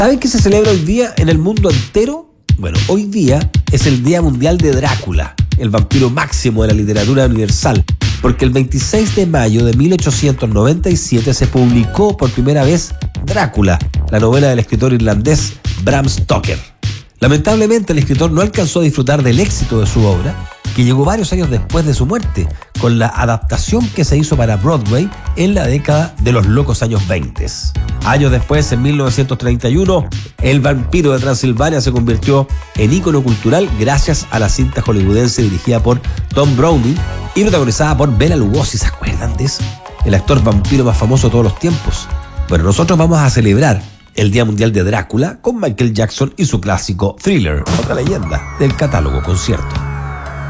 ¿Saben qué se celebra hoy día en el mundo entero? Bueno, hoy día es el Día Mundial de Drácula, el vampiro máximo de la literatura universal, porque el 26 de mayo de 1897 se publicó por primera vez Drácula, la novela del escritor irlandés Bram Stoker. Lamentablemente, el escritor no alcanzó a disfrutar del éxito de su obra, que llegó varios años después de su muerte, con la adaptación que se hizo para Broadway en la década de los locos años 20. Años después, en 1931, el vampiro de Transilvania se convirtió en ícono cultural gracias a la cinta hollywoodense dirigida por Tom Browning y protagonizada por Bela Lugosi. ¿Se acuerdan de eso? El actor vampiro más famoso de todos los tiempos. Bueno, nosotros vamos a celebrar el Día Mundial de Drácula con Michael Jackson y su clásico Thriller, otra leyenda del catálogo concierto.